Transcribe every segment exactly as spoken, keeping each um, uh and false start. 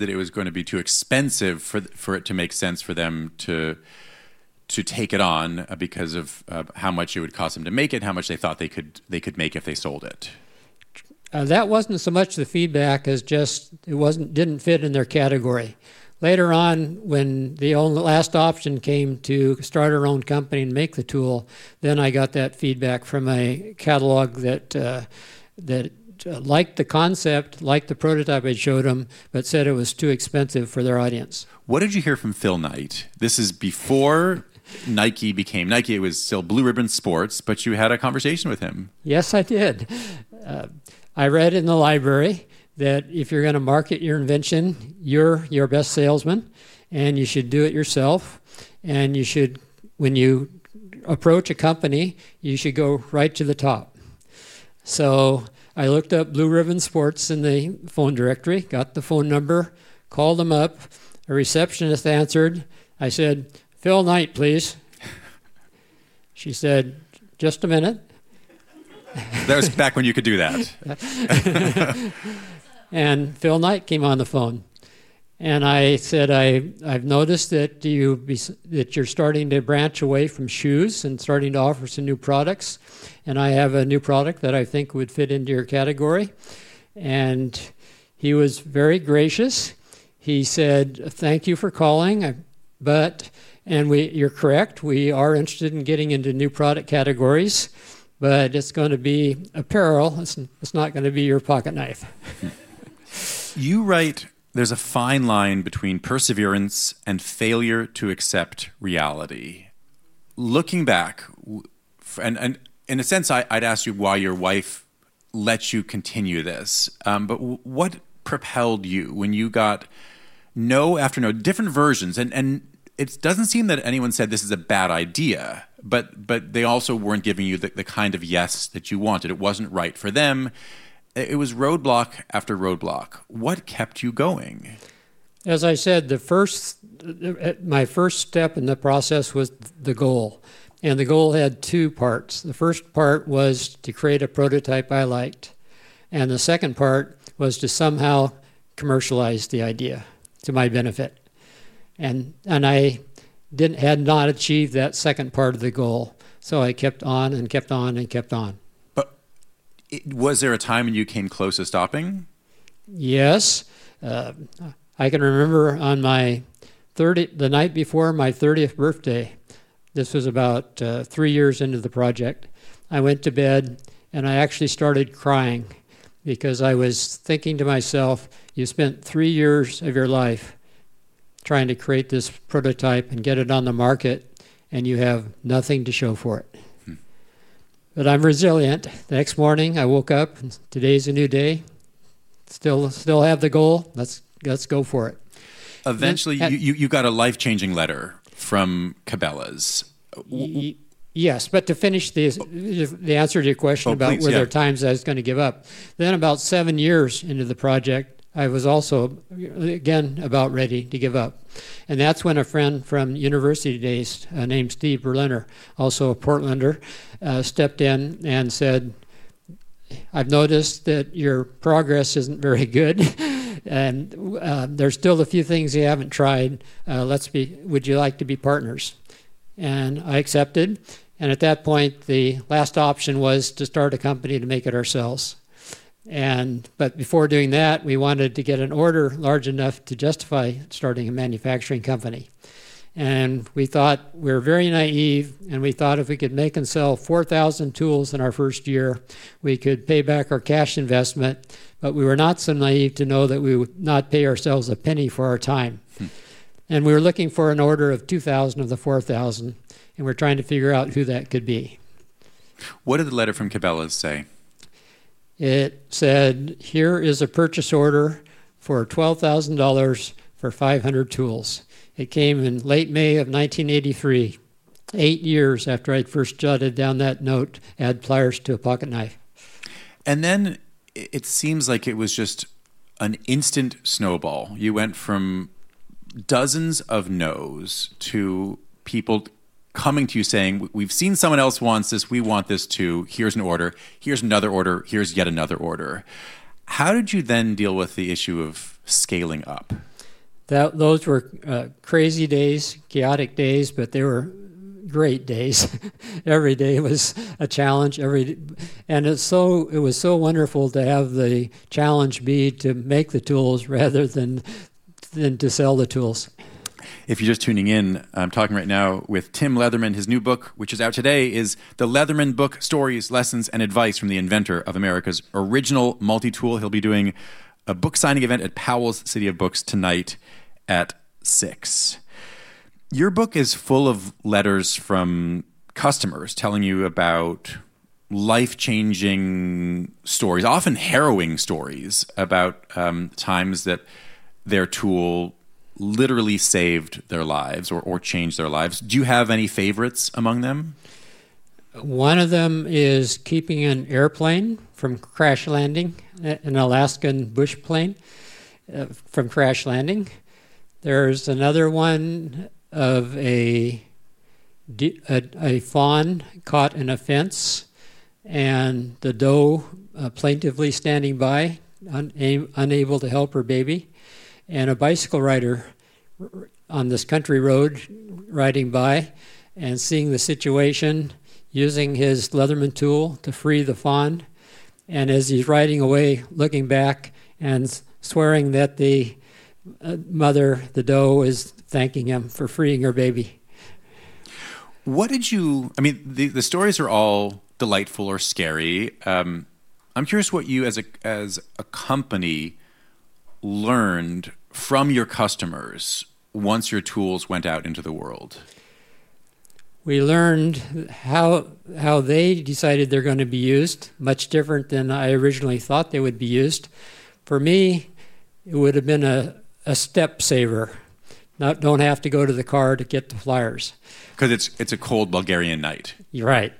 that it was going to be too expensive for for it to make sense for them to to take it on uh, because of uh, how much it would cost them to make it, how much they thought they could they could make if they sold it. Uh, that wasn't so much the feedback as just it wasn't didn't fit in their category. Later on, when the only last option came to start our own company and make the tool, then I got that feedback from a catalog that uh, that uh, liked the concept, liked the prototype I showed them, but said it was too expensive for their audience. What did you hear from Phil Knight? This is before Nike became Nike. It was still Blue Ribbon Sports, but you had a conversation with him. Yes, I did. Uh, I read in the library that if you're going to market your invention, you're your best salesman, and you should do it yourself. And you should, when you approach a company, you should go right to the top. So I looked up Blue Ribbon Sports in the phone directory, got the phone number, called them up. A receptionist answered. I said, "Phil Knight, please." She said, "Just a minute." That was back when you could do that. And Phil Knight came on the phone, and I said, I, "I've noticed that you be, that you're starting to branch away from shoes and starting to offer some new products, and I have a new product that I think would fit into your category." And he was very gracious. He said, "Thank you for calling, but and we you're correct. We are interested in getting into new product categories, but it's going to be apparel. It's, it's not going to be your pocket knife." You write, there's a fine line between perseverance and failure to accept reality. Looking back, and, and in a sense, I, I'd ask you why your wife let you continue this. Um, but w- what propelled you when you got no after no, different versions? And, and it doesn't seem that anyone said this is a bad idea, but but they also weren't giving you the, the kind of yes that you wanted. It wasn't right for them. It was roadblock after roadblock. What kept you going? As I said, the first, my first step in the process was the goal. And the goal had two parts. The first part was to create a prototype I liked. And the second part was to somehow commercialize the idea to my benefit. And and I didn't had not achieved that second part of the goal. So I kept on and kept on and kept on. It, was there a time when you came close to stopping? Yes. Uh, I can remember on my thirty the night before my thirtieth birthday, this was about uh, three years into the project, I went to bed and I actually started crying because I was thinking to myself, you spent three years of your life trying to create this prototype and get it on the market, and you have nothing to show for it. But I'm resilient. The next morning, I woke up, and today's a new day. Still still have the goal. Let's let's go for it. Eventually, then, you, you got a life-changing letter from Cabela's. Y- yes, but to finish the, the answer to your question oh, about please, were yeah. there times I was going to give up, then about seven years into the project, I was also, again, about ready to give up. And that's when a friend from university days uh, named Steve Berliner, also a Portlander, uh, stepped in and said, "I've noticed that your progress isn't very good, and uh, there's still a few things you haven't tried. Uh, let's be. Would you like to be partners?" And I accepted. And at that point, the last option was to start a company to make it ourselves. And but before doing that, we wanted to get an order large enough to justify starting a manufacturing company. And we thought we were very naive, and we thought if we could make and sell four thousand tools in our first year, we could pay back our cash investment. But we were not so naive to know that we would not pay ourselves a penny for our time. Hmm. And we were looking for an order of two thousand of the four thousand, and we're trying to figure out who that could be. What did the letter from Cabela's say? It said, "Here is a purchase order for twelve thousand dollars for five hundred tools." It came in late May of nineteen eighty-three, eight years after I'd first jotted down that note, add pliers to a pocket knife. And then it seems like it was just an instant snowball. You went from dozens of no's to people coming to you saying, "We've seen someone else wants this, we want this too, here's an order, here's another order, here's yet another order." How did you then deal with the issue of scaling up? That those were uh, crazy days, chaotic days, but they were great days. Every day was a challenge. Every and it's so it was so wonderful to have the challenge be to make the tools rather than than to sell the tools. If you're just tuning in, I'm talking right now with Tim Leatherman. His new book, which is out today, is The Leatherman Book: Stories, Lessons, and Advice from the Inventor of America's Original Multi-Tool. He'll be doing a book signing event at Powell's City of Books tonight at six. Your book is full of letters from customers telling you about life-changing stories, often harrowing stories about um, times that their tool literally saved their lives or, or changed their lives. Do you have any favorites among them? One of them is keeping an airplane from crash landing, an Alaskan bush plane uh, from crash landing. There's another one of a, a, a fawn caught in a fence and the doe uh, plaintively standing by, un, unable to help her baby, and a bicycle rider on this country road riding by and seeing the situation, using his Leatherman tool to free the fawn, and as he's riding away, looking back and swearing that the uh, mother, the doe, is thanking him for freeing her baby. What did you, I mean, the, the stories are all delightful or scary. Um, I'm curious what you as a as a company learned from your customers once your tools went out into the world. We learned how how they decided they're going to be used, much different than I originally thought they would be used. For me, it would have been a, a step saver. Not, don't have to go to the car to get the flyers. Because it's it's a cold Bulgarian night. You're right.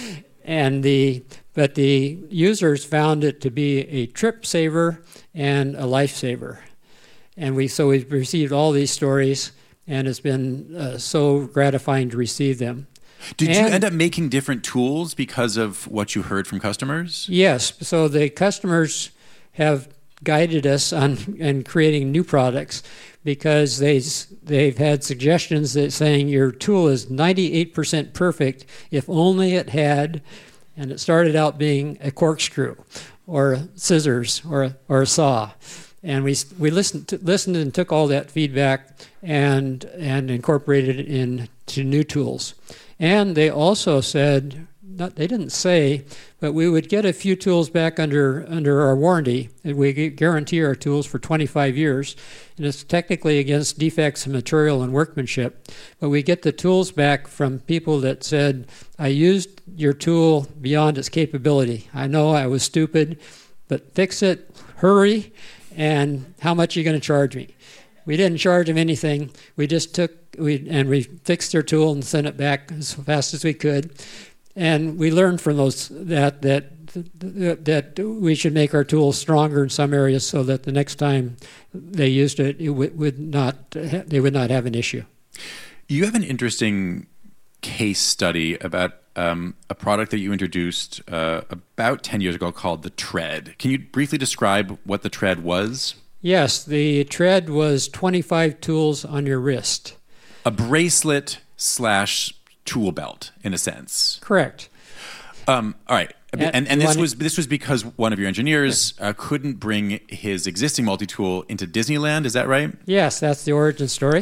and the But the users found it to be a trip saver and a lifesaver. And we so we've received all these stories, and it's been uh, so gratifying to receive them. Did and, you end up making different tools because of what you heard from customers? Yes. So the customers have guided us on in creating new products because they, they've had suggestions that saying your tool is ninety-eight percent perfect if only it had, and it started out being a corkscrew or scissors or, or a saw. And we we listened to, listened and took all that feedback and and incorporated it into new tools. And they also said, not they didn't say, but we would get a few tools back under under our warranty. And we guarantee our tools for twenty-five years, and it's technically against defects in material and workmanship. But we get the tools back from people that said, I used your tool beyond its capability. I know I was stupid, but fix it, hurry. And how much are you going to charge me? We didn't charge them anything. We just took we and we fixed their tool and sent it back as fast as we could. And we learned from those that that that we should make our tools stronger in some areas so that the next time they used it, it would, would not they would not have an issue. You have an interesting case study about um, a product that you introduced uh, about ten years ago called the Tread. Can you briefly describe what the Tread was? Yes, the Tread was twenty-five tools on your wrist. A bracelet slash tool belt, in a sense. Correct. Um, all right. And, and, and this wanted, was this was because one of your engineers uh, couldn't bring his existing multi-tool into Disneyland. Is that right? Yes, that's the origin story.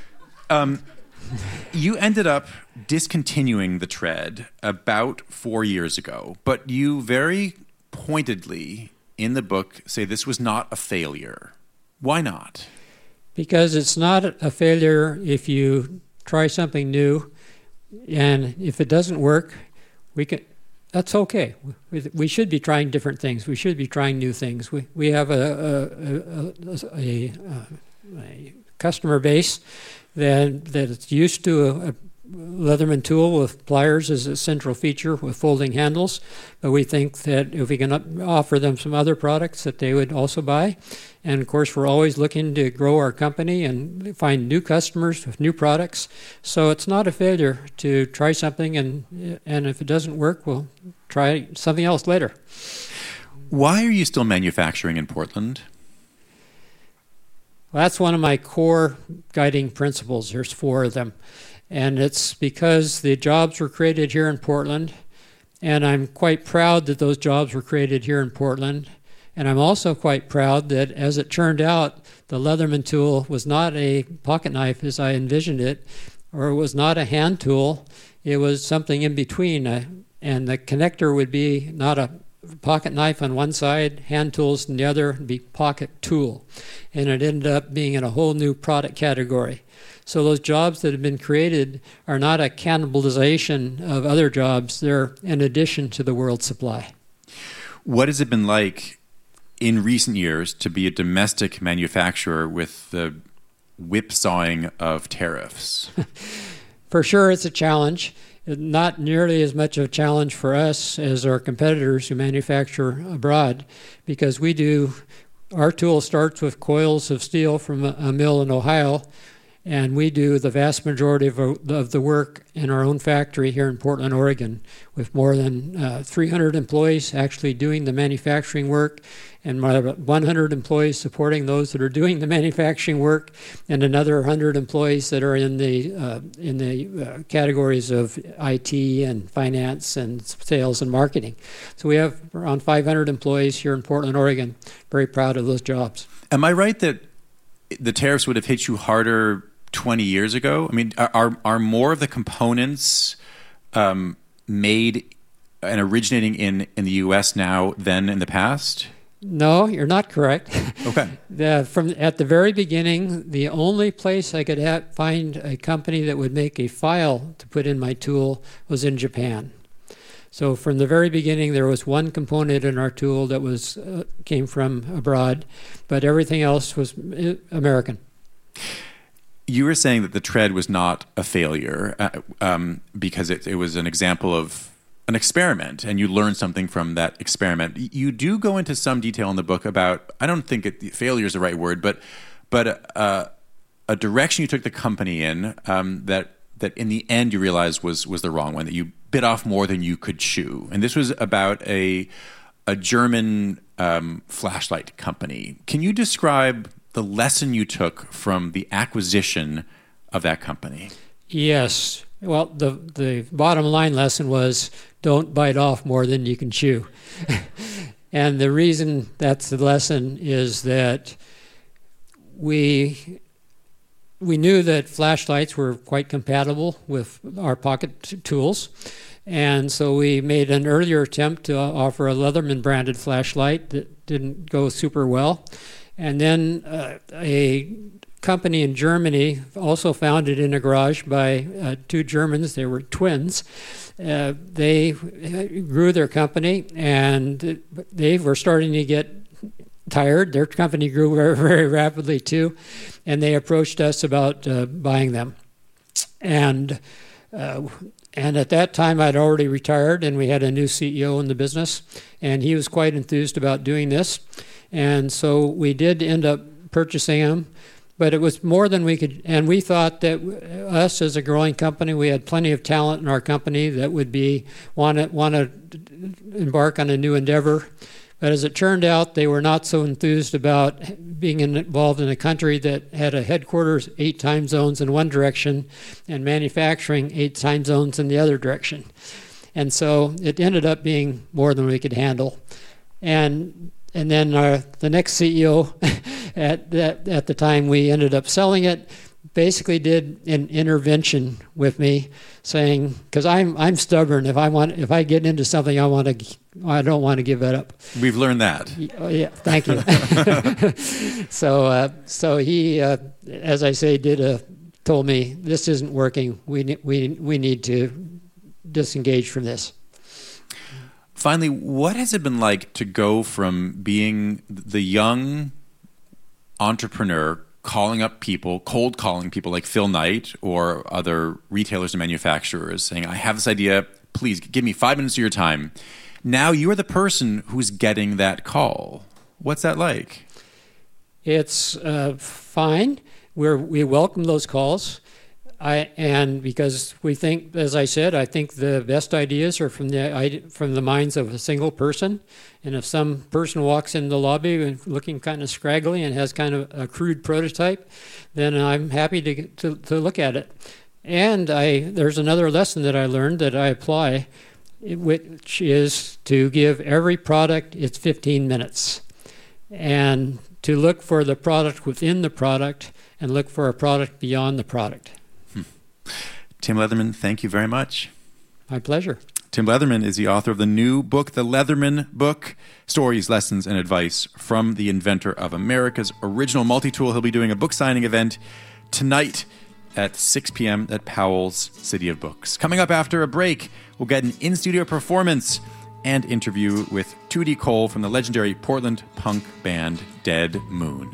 Um, you ended up discontinuing the Tread about four years ago, but you very pointedly in the book say this was not a failure. Why not? Because it's not a failure if you try something new, and if it doesn't work, we can. That's okay. We, we should be trying different things. We should be trying new things. We we have a a, a, a, a customer base that that is used to a, a Leatherman tool with pliers as a central feature with folding handles, but we think that if we can offer them some other products that they would also buy. And of course, we're always looking to grow our company and find new customers with new products. So it's not a failure to try something, and and if it doesn't work, we'll try something else later. Why are you still manufacturing in Portland? Well, that's one of my core guiding principles. There's four of them. And it's because the jobs were created here in Portland, and I'm quite proud that those jobs were created here in Portland. And I'm also quite proud that, as it turned out, the Leatherman tool was not a pocket knife as I envisioned it, or it was not a hand tool. It was something in between. Uh, and the connector would be not a pocket knife on one side, hand tools on the other, would be pocket tool. And it ended up being in a whole new product category. So those jobs that have been created are not a cannibalization of other jobs. They're in addition to the world supply. What has it been like in recent years to be a domestic manufacturer with the whipsawing of tariffs? For sure, it's a challenge. Not nearly as much of a challenge for us as our competitors who manufacture abroad, because we do, our tool starts with coils of steel from a, a mill in Ohio, and we do the vast majority of, of the work in our own factory here in Portland, Oregon, with more than uh, three hundred employees actually doing the manufacturing work, and one hundred employees supporting those that are doing the manufacturing work, and another one hundred employees that are in the uh, in the uh, categories of I T and finance and sales and marketing. So we have around five hundred employees here in Portland, Oregon. Very proud of those jobs. Am I right that the tariffs would have hit you harder twenty years ago? I mean, are are more of the components um, made and originating in, in the U S now than in the past? No, you're not correct. Okay. the, from at the very beginning, the only place I could ha- find a company that would make a file to put in my tool was in Japan. So from the very beginning, there was one component in our tool that was uh, came from abroad, but everything else was uh, American. You were saying that the tread was not a failure uh, um, because it, it was an example of an experiment, and you learned something from that experiment. You do go into some detail in the book about, I don't think it, failure is the right word, but but uh, a direction you took the company in um, that that in the end you realized was was the wrong one, that you bit off more than you could chew. And this was about a a German um, flashlight company. Can you describe the lesson you took from the acquisition of that company? Yes. Well, the the bottom line lesson was don't bite off more than you can chew. And the reason that's the lesson is that we we knew that flashlights were quite compatible with our pocket t- tools. And so we made an earlier attempt to offer a Leatherman branded flashlight that didn't go super well. And then uh, a company in Germany, also founded in a garage by uh, two Germans, they were twins. Uh, they grew their company, and they were starting to get tired. Their company grew very, very rapidly too, and they approached us about uh, buying them. And uh, and at that time, I'd already retired, and we had a new C E O in the business, and he was quite enthused about doing this. And so we did end up purchasing them, but it was more than we could, and we thought that us as a growing company, we had plenty of talent in our company that would be want to want to embark on a new endeavor. But as it turned out, they were not so enthused about being involved in a country that had a headquarters, eight time zones in one direction, and manufacturing eight time zones in the other direction. And so it ended up being more than we could handle. And and then our, the next C E O at that at the time we ended up selling it, basically did an intervention with me, saying, because I'm I'm stubborn. If I want, if I get into something, I want to, I don't want to give it up. We've learned that. Yeah, thank you. so uh, so he, uh, as I say, did a told me this isn't working. We we we need to disengage from this. Finally, what has it been like to go from being the young entrepreneur calling up people, cold calling people like Phil Knight or other retailers and manufacturers saying, I have this idea, please give me five minutes of your time. Now you are the person who's getting that call. What's that like? It's uh, fine. We're, we welcome those calls. I, and because we think, as I said, I think the best ideas are from the from the minds of a single person. And if some person walks in the lobby looking kind of scraggly and has kind of a crude prototype, then I'm happy to to, to look at it. And I there's another lesson that I learned that I apply, which is to give every product its fifteen minutes, and to look for the product within the product and look for a product beyond the product. Tim Leatherman, thank you very much. My pleasure. Tim Leatherman is the author of the new book, The Leatherman Book, Stories, Lessons, and Advice from the Inventor of America's Original Multi-Tool. He'll be doing a book signing event tonight at six p.m. at Powell's City of Books. Coming up after a break, we'll get an in-studio performance and interview with Tootie Cole from the legendary Portland punk band Dead Moon.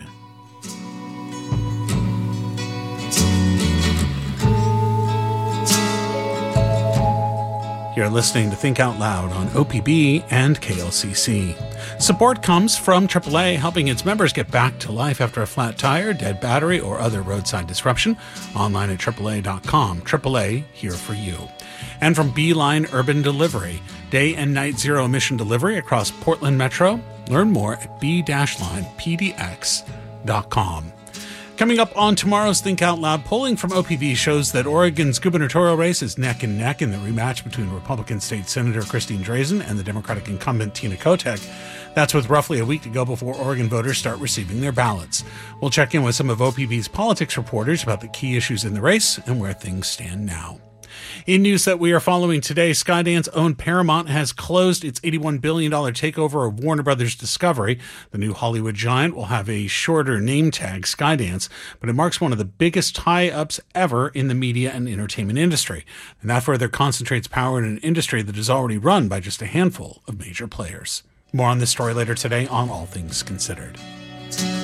You're listening to Think Out Loud on O P B and K L C C. Support comes from triple A, helping its members get back to life after a flat tire, dead battery, or other roadside disruption. Online at triple A dot com. triple A, here for you. And from Beeline Urban Delivery, day and night zero emission delivery across Portland Metro. Learn more at b dash line p d x dot com. Coming up on tomorrow's Think Out Loud, polling from O P B shows that Oregon's gubernatorial race is neck and neck in the rematch between Republican State Senator Christine Drazan and the Democratic incumbent Tina Kotek. That's with roughly a week to go before Oregon voters start receiving their ballots. We'll check in with some of O P B's politics reporters about the key issues in the race and where things stand now. In news that we are following today, Skydance-owned Paramount has closed its eighty-one billion dollars takeover of Warner Brothers Discovery. The new Hollywood giant will have a shorter name tag, Skydance, but it marks one of the biggest tie-ups ever in the media and entertainment industry. And that further concentrates power in an industry that is already run by just a handful of major players. More on this story later today on All Things Considered.